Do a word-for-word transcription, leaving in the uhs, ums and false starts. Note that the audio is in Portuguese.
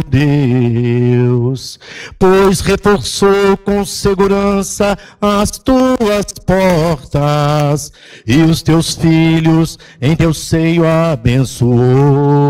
Deus, pois reforçou com segurança as tuas portas e os teus filhos em teu seio abençoou.